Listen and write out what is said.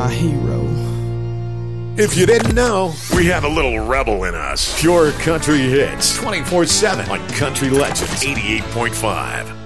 my hero. If you didn't know, we have a little rebel in us. Pure country hits 24/7 on Country Legends 88.5.